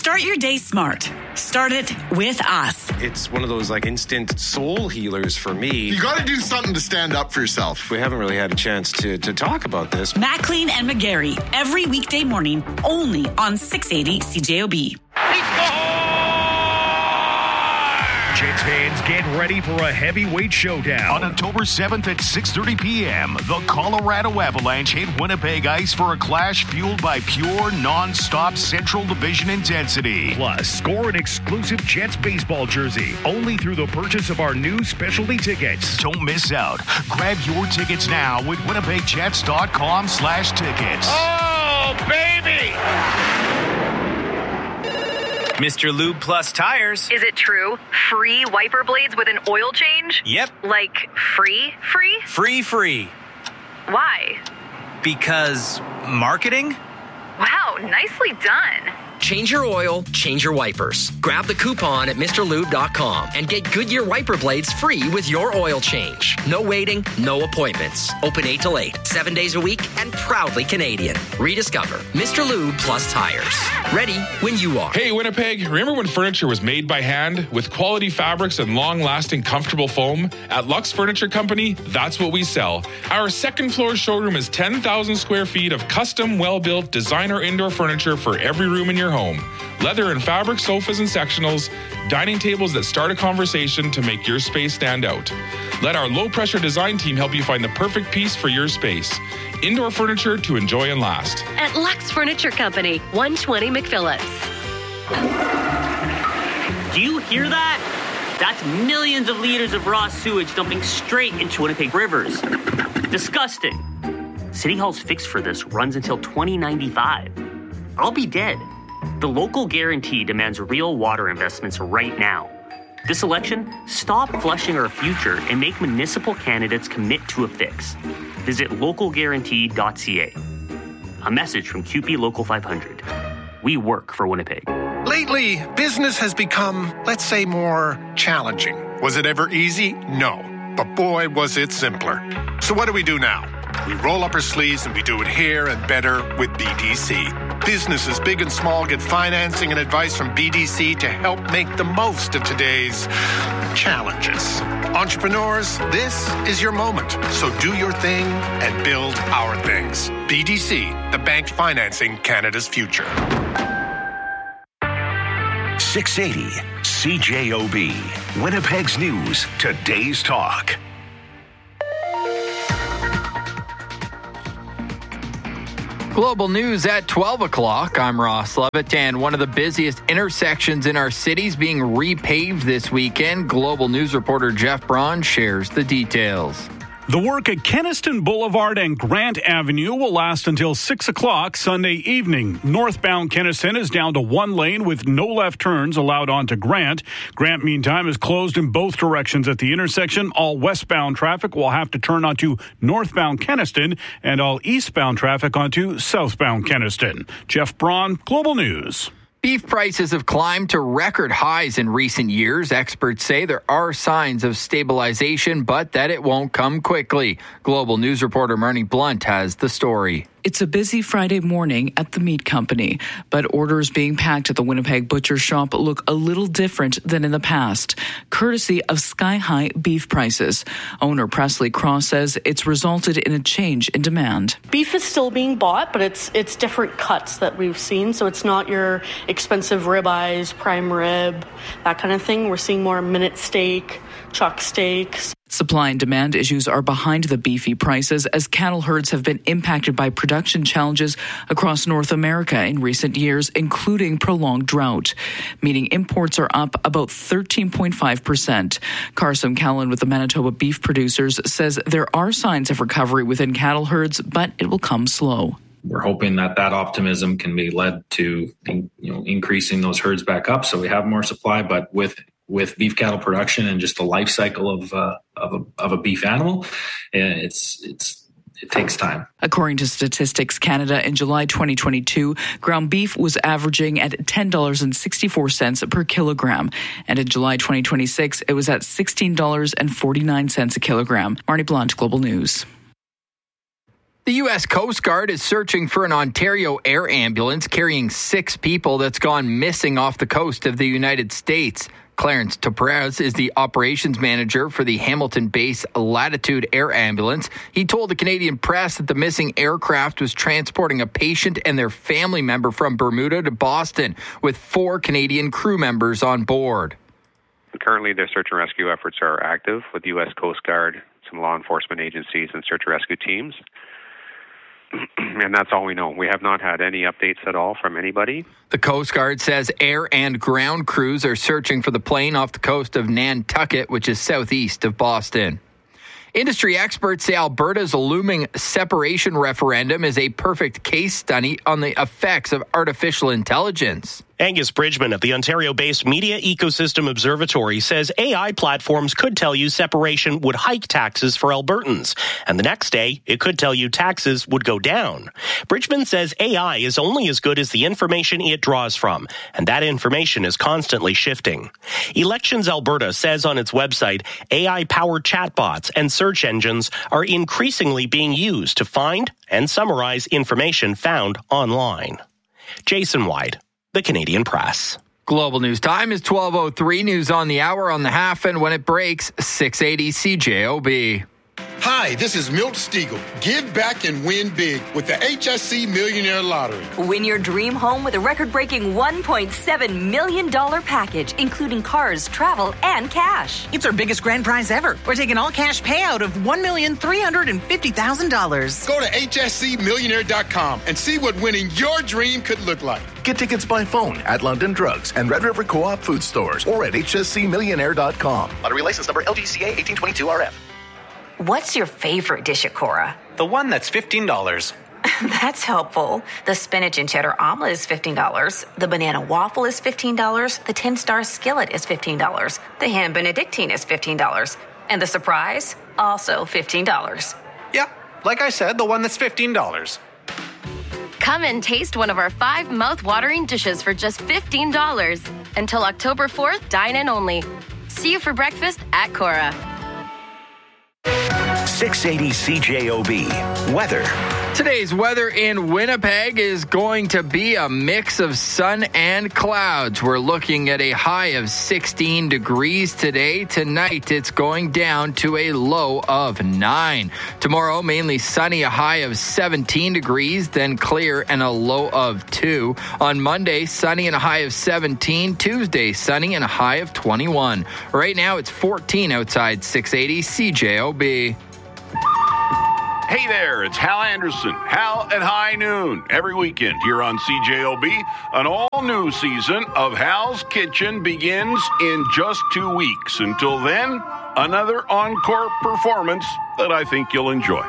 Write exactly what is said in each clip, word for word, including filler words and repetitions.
Start your day smart. Start it with us. It's one of those like instant soul healers for me. You got to do something to stand up for yourself. We haven't really had a chance to, to talk about this. Maclean and McGarry, every weekday morning, only on six eighty C J O B. Jets fans, get ready for a heavyweight showdown. On October seventh at six thirty p.m., the Colorado Avalanche hit Winnipeg ice for a clash fueled by pure, non-stop Central Division intensity. Plus, score an exclusive Jets baseball jersey only through the purchase of our new specialty tickets. Don't miss out. Grab your tickets now with winnipegjets.com slash tickets. Oh, baby! Mister Lube Plus Tires. Is it true? Free wiper blades with an oil change? Yep. Like free, free? Free, free. Why? Because marketing? Wow, nicely done. Change your oil, change your wipers. Grab the coupon at Mr Lube dot com and get Goodyear wiper blades free with your oil change. No waiting, no appointments. Open eight till eight, seven days a week, and proudly Canadian. Rediscover Mister Lube Plus Tires. Ready when you are. Hey, Winnipeg, remember when furniture was made by hand with quality fabrics and long-lasting, comfortable foam? At Lux Furniture Company, that's what we sell. Our second floor showroom is ten thousand square feet of custom, well-built designer indoor furniture for every room in your home. Leather and fabric sofas and sectionals, dining tables that start a conversation to make your space stand out. Let our low-pressure design team help you find the perfect piece for your space. Indoor furniture to enjoy and last. At Lux Furniture Company, one twenty McPhillips. Do you hear that? That's millions of liters of raw sewage dumping straight into Winnipeg rivers. Disgusting. City Hall's fix for this runs until twenty ninety-five. I'll be dead. The local guarantee demands real water investments right now. This election, stop flushing our future and make municipal candidates commit to a fix. Visit local guarantee dot c a. A message from Q P Local five hundred. We work for Winnipeg. Lately, business has become, let's say, more challenging. Was it ever easy? No. But boy, was it simpler. So what do we do now? We roll up our sleeves and we do it here and better with B D C. Businesses big and small get financing and advice from B D C to help make the most of today's challenges. Entrepreneurs, this is your moment. So do your thing and build our things. B D C, the bank financing Canada's future. six eighty C J O B. Winnipeg's News, today's talk. Global news at twelve o'clock. I'm Ross Levitt, and one of the busiest intersections in our city is being repaved this weekend. Global news reporter Jeff Braun shares the details. The work at Kenaston Boulevard and Grant Avenue will last until six o'clock Sunday evening. Northbound Kenaston is down to one lane with no left turns allowed onto Grant. Grant, meantime, is closed in both directions at the intersection. All westbound traffic will have to turn onto northbound Kenaston, and all eastbound traffic onto southbound Kenaston. Jeff Braun, Global News. Beef prices have climbed to record highs in recent years. Experts say there are signs of stabilization, but that it won't come quickly. Global News reporter Marnie Blunt has the story. It's a busy Friday morning at the meat company, but orders being packed at the Winnipeg Butcher Shop look a little different than in the past, courtesy of sky-high beef prices. Owner Presley Cross says it's resulted in a change in demand. Beef is still being bought, but it's it's different cuts that we've seen, so it's not your expensive ribeyes, prime rib, that kind of thing. We're seeing more minute steak, chuck steaks. Supply and demand issues are behind the beefy prices as cattle herds have been impacted by production challenges across North America in recent years, including prolonged drought, meaning imports are up about thirteen point five percent. Carson Callan with the Manitoba Beef Producers says there are signs of recovery within cattle herds, but it will come slow. We're hoping that that optimism can be led to, you know, increasing those herds back up so we have more supply, but with with beef cattle production and just the life cycle of uh, of, a, of a beef animal, it's it's it takes time. According to Statistics Canada, in July twenty twenty-two, ground beef was averaging at ten dollars and sixty-four cents per kilogram, and in July twenty twenty-six, it was at sixteen dollars and forty-nine cents a kilogram. Marnie Blunt, Global News. The U S Coast Guard is searching for an Ontario air ambulance carrying six people that's gone missing off the coast of the United States. Clarence Toprez is the operations manager for the Hamilton Base Latitude Air Ambulance. He told the Canadian Press that the missing aircraft was transporting a patient and their family member from Bermuda to Boston with four Canadian crew members on board. Currently, their search and rescue efforts are active with the U S Coast Guard, some law enforcement agencies, and search and rescue teams. And that's all we know. We have not had any updates at all from anybody. The Coast Guard says air and ground crews are searching for the plane off the coast of Nantucket, which is southeast of Boston. Industry experts say Alberta's looming separation referendum is a perfect case study on the effects of artificial intelligence. Angus Bridgman of the Ontario-based Media Ecosystem Observatory says A I platforms could tell you separation would hike taxes for Albertans, and the next day it could tell you taxes would go down. Bridgman says A I is only as good as the information it draws from, and that information is constantly shifting. Elections Alberta says on its website, A I-powered chatbots and search engines are increasingly being used to find and summarize information found online. Jason White, The Canadian Press. Global News Time is twelve oh three. News on the hour, on the half, and when it breaks, six eighty C J O B. Hi, this is Milt Stiegel. Give back and win big with the H S C Millionaire Lottery. Win your dream home with a record-breaking one point seven million dollars package, including cars, travel, and cash. It's our biggest grand prize ever. We're taking all-cash payout of one million three hundred fifty thousand dollars. Go to H S C millionaire dot com and see what winning your dream could look like. Get tickets by phone at London Drugs and Red River Co-op food stores or at H S C millionaire dot com. Lottery license number L G C A eighteen twenty-two R F. What's your favorite dish at Cora? The one that's fifteen dollars. That's helpful. The spinach and cheddar omelet is fifteen dollars. The banana waffle is fifteen dollars. The ten-star skillet is fifteen dollars. The ham benedictine is fifteen dollars. And the surprise, also fifteen dollars. Yeah, like I said, the one that's fifteen dollars. Come and taste one of our five mouth-watering dishes for just fifteen dollars. Until October fourth, dine in only. See you for breakfast at Cora. six eighty C J O B. Weather. Today's weather in Winnipeg is going to be a mix of sun and clouds. We're looking at a high of sixteen degrees today. Tonight, it's going down to a low of nine. Tomorrow, mainly sunny, a high of seventeen degrees, then clear and a low of two. On Monday, sunny and a high of seventeen. Tuesday, sunny and a high of twenty-one. Right now, it's fourteen outside six eighty C J O B. Hey there, it's Hal Anderson. Hal at high noon every weekend here on C J O B. An all-new season of Hal's Kitchen begins in just two weeks. Until then, another encore performance that I think you'll enjoy.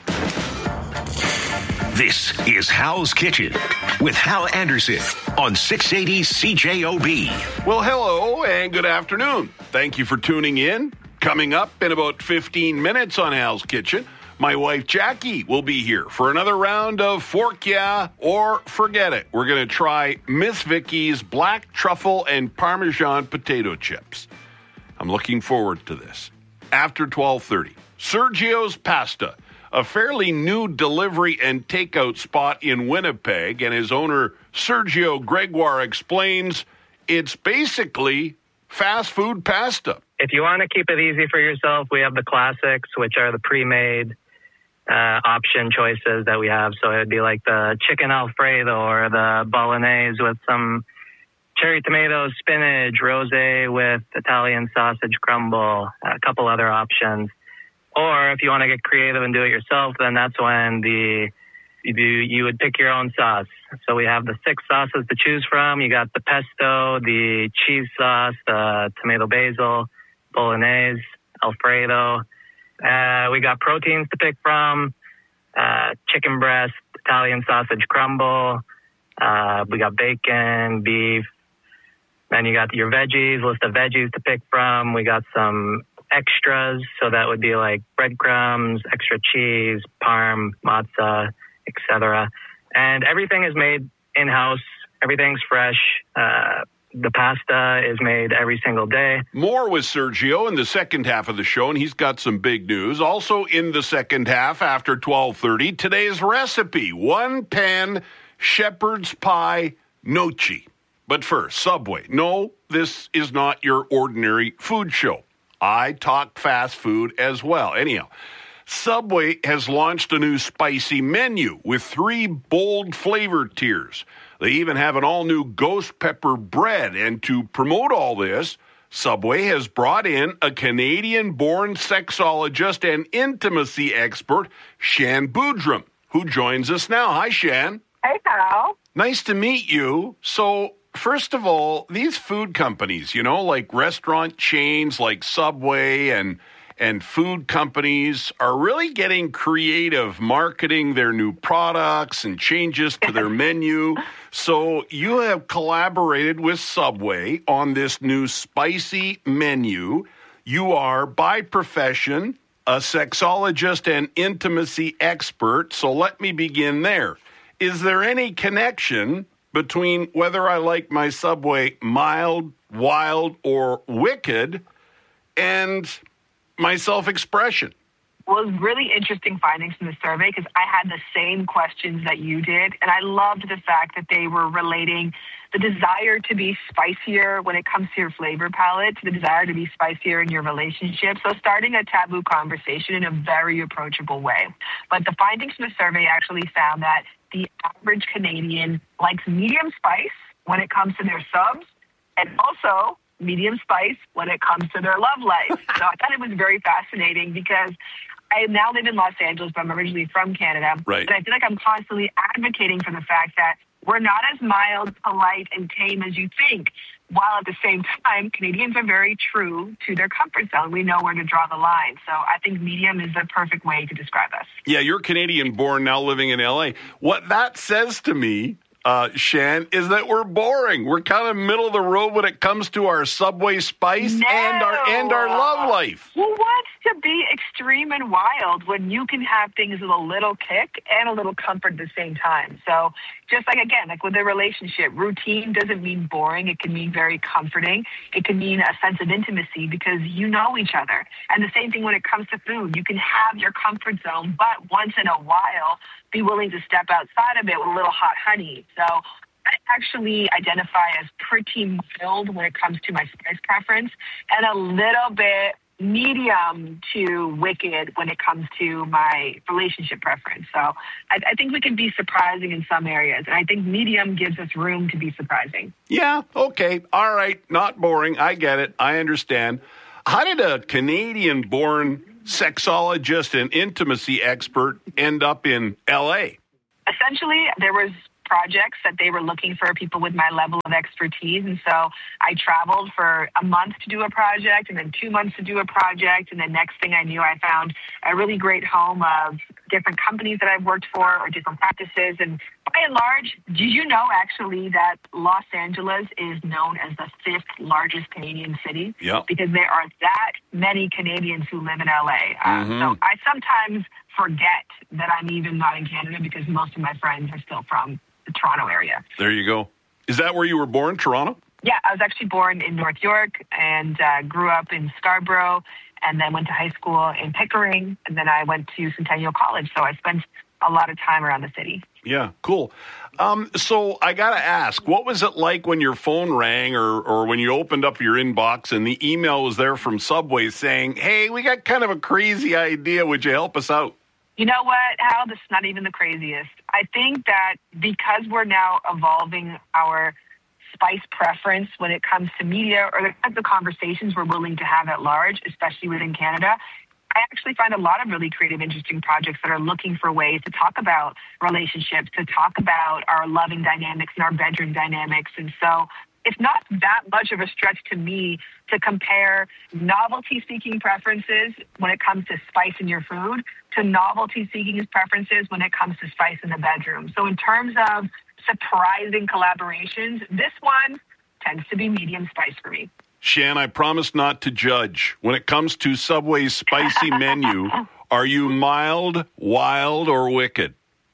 This is Hal's Kitchen with Hal Anderson on six eighty C J O B. Well, hello and good afternoon. Thank you for tuning in. Coming up in about fifteen minutes on Hal's Kitchen, my wife Jackie will be here for another round of Fork Ya or Forget It. We're going to try Miss Vicky's black truffle and Parmesan potato chips. I'm looking forward to this. After twelve thirty, Sergio's Pasta, a fairly new delivery and takeout spot in Winnipeg, and his owner Sergio Gregoire explains it's basically fast food pasta. If you want to keep it easy for yourself, we have the classics, which are the pre-made uh, option choices that we have. So it would be like the chicken Alfredo or the bolognese with some cherry tomatoes, spinach, rosé with Italian sausage crumble, a couple other options. Or if you want to get creative and do it yourself, then that's when the you, do, you would pick your own sauce. So we have the six sauces to choose from. You got the pesto, the cheese sauce, the tomato basil, bolognese, Alfredo. Uh, we got proteins to pick from, uh, chicken breast, Italian sausage crumble. Uh, we got bacon, beef. Then you got your veggies, list of veggies to pick from. We got some extras, so that would be like breadcrumbs, extra cheese, parm, matzah, et cetera. And everything is made in-house. Everything's fresh. Uh, The pasta is made every single day. More with Sergio in the second half of the show, and he's got some big news. Also in the second half after twelve thirty, today's recipe, one pan shepherd's pie gnocchi. But first, Subway. No, this is not your ordinary food show. I talk fast food as well. Anyhow, Subway has launched a new spicy menu with three bold flavor tiers. They even have an all-new ghost pepper bread. And to promote all this, Subway has brought in a Canadian-born sexologist and intimacy expert, Shan Boodram, who joins us now. Hi, Shan. Hey, Carl. Nice to meet you. So, first of all, these food companies, you know, like restaurant chains like Subway and and food companies are really getting creative marketing their new products and changes to their menu. So you have collaborated with Subway on this new spicy menu. You are, by profession, a sexologist and intimacy expert. So let me begin there. Is there any connection between whether I like my Subway mild, wild, or wicked and my self-expression? Well, it was really interesting findings from the survey because I had the same questions that you did, and I loved the fact that they were relating the desire to be spicier when it comes to your flavor palette to the desire to be spicier in your relationship. So starting a taboo conversation in a very approachable way. But the findings from the survey actually found that the average Canadian likes medium spice when it comes to their subs, and also medium spice when it comes to their love life. So I thought it was very fascinating because I now live in Los Angeles, but I'm originally from Canada. Right. And I feel like I'm constantly advocating for the fact that we're not as mild, polite, and tame as you think, while at the same time, Canadians are very true to their comfort zone. We know where to draw the line. So I think medium is the perfect way to describe us. Yeah, you're Canadian-born, now living in L A. What that says to me, uh, Shan, is that we're boring. We're kind of middle of the road when it comes to our Subway spice No. and our and our love life. Who wants to be extreme and wild when you can have things with a little kick and a little comfort at the same time? So just like, again, like with a relationship, routine doesn't mean boring. It can mean very comforting. It can mean a sense of intimacy because you know each other. And the same thing when it comes to food. You can have your comfort zone, but once in a while, be willing to step outside of it with a little hot honey. So I actually identify as pretty mild when it comes to my spice preference and a little bit medium to wicked when it comes to my relationship preference. So I, I think we can be surprising in some areas, and I think medium gives us room to be surprising. Yeah, okay, all right, not boring. I get it. I understand. How did a Canadian-born sexologist and intimacy expert end up in L A? Essentially, there was projects that they were looking for people with my level of expertise. And so I traveled for a month to do a project and then two months to do a project. And the next thing I knew, I found a really great home of different companies that I've worked for or different practices. And by and large, did you know actually that Los Angeles is known as the fifth largest Canadian city? Yep. Because there are that many Canadians who live in L A. Uh, Mm-hmm. So I sometimes forget that I'm even not in Canada because most of my friends are still from the Toronto area. There you go. Is that where you were born, Toronto? Yeah, I was actually born in North York and uh, grew up in Scarborough and then went to high school in Pickering, and then I went to Centennial College. So I spent a lot of time around the city. Yeah, cool. Um, so I got to ask, what was it like when your phone rang or, or when you opened up your inbox and the email was there from Subway saying, hey, we got kind of a crazy idea. Would you help us out? You know what, Hal? This is not even the craziest. I think that because we're now evolving our spice preference when it comes to media or the kinds of conversations we're willing to have at large, especially within Canada, I actually find a lot of really creative, interesting projects that are looking for ways to talk about relationships, to talk about our loving dynamics and our bedroom dynamics. And so it's not that much of a stretch to me to compare novelty-seeking preferences when it comes to spice in your food to novelty-seeking preferences when it comes to spice in the bedroom. So in terms of surprising collaborations, this one tends to be medium spice for me. Shan, I promise not to judge. When it comes to Subway's spicy menu, are you mild, wild, or wicked?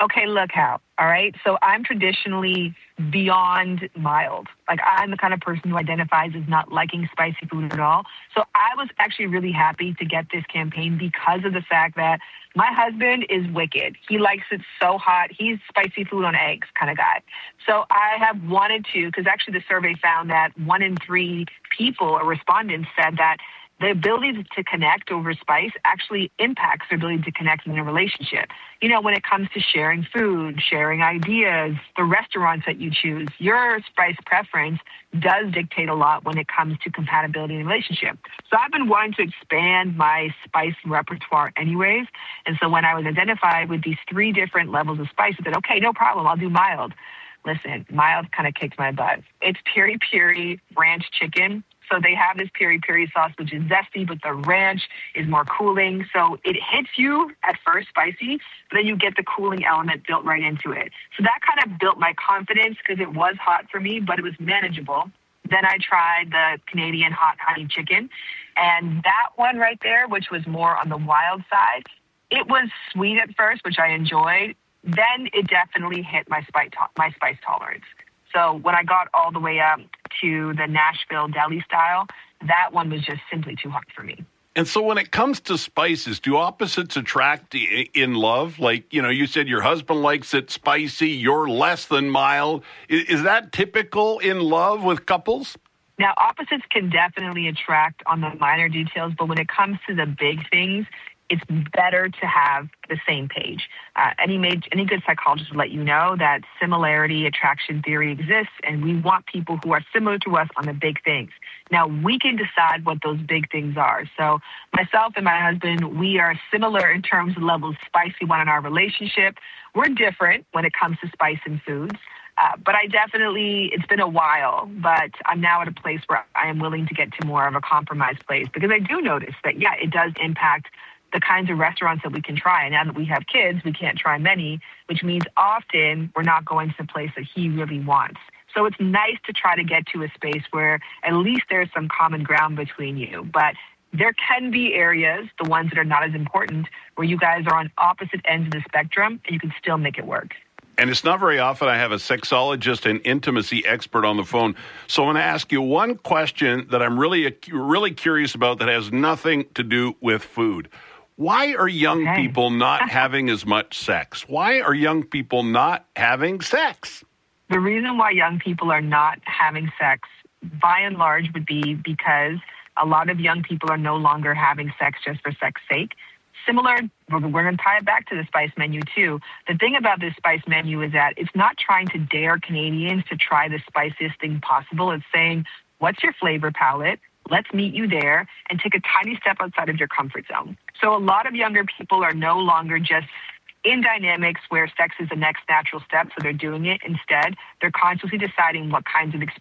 Okay, look how, all right? So I'm traditionally beyond mild. Like, I'm the kind of person who identifies as not liking spicy food at all. So I was actually really happy to get this campaign because of the fact that my husband is wicked. He likes it so hot. He's spicy food on eggs kind of guy. So I have wanted to, because actually the survey found that one in three people or respondents said that the ability to connect over spice actually impacts their ability to connect in a relationship. You know, when it comes to sharing food, sharing ideas, the restaurants that you choose, your spice preference does dictate a lot when it comes to compatibility in a relationship. So I've been wanting to expand my spice repertoire anyways. And so when I was identified with these three different levels of spice, I said, okay, no problem, I'll do mild. Listen, mild kind of kicked my butt. It's piri piri ranch chicken. So they have this piri-piri sauce, which is zesty, but the ranch is more cooling. So it hits you at first spicy, but then you get the cooling element built right into it. So that kind of built my confidence because it was hot for me, but it was manageable. Then I tried the Canadian hot honey chicken. And that one right there, which was more on the wild side, it was sweet at first, which I enjoyed. Then it definitely hit my spice, to- my spice tolerance. So when I got all the way up to the Nashville deli style, that one was just simply too hot for me. And so when it comes to spices, do opposites attract in love? Like, you know, you said your husband likes it spicy, you're less than mild. Is that typical in love with couples? Now, opposites can definitely attract on the minor details, but when it comes to the big things, it's better to have the same page. Uh, any made, any good psychologist will let you know that similarity attraction theory exists, and we want people who are similar to us on the big things. Now, we can decide what those big things are. So myself and my husband, we are similar in terms of levels of spice we want in our relationship. We're different when it comes to spice in foods. Uh, but I definitely, it's been a while, but I'm now at a place where I am willing to get to more of a compromised place because I do notice that, yeah, it does impact the kinds of restaurants that we can try. And now that we have kids, we can't try many, which means often we're not going to the place that he really wants. So it's nice to try to get to a space where at least there's some common ground between you. But there can be areas, the ones that are not as important, where you guys are on opposite ends of the spectrum and you can still make it work. And it's not very often I have a sexologist and intimacy expert on the phone. So I'm going to ask you one question that I'm really, really curious about that has nothing to do with food. Why are young okay. people not having as much sex? Why are young people not having sex? The reason why young people are not having sex, by and large, would be because a lot of young people are no longer having sex just for sex's sake. Similar, we're going to tie it back to the spice menu too. The thing about this spice menu is that it's not trying to dare Canadians to try the spiciest thing possible. It's saying, what's your flavor palette? Let's meet you there and take a tiny step outside of your comfort zone. So a lot of younger people are no longer just in dynamics where sex is the next natural step, so they're doing it. Instead, they're consciously deciding what kinds of experiences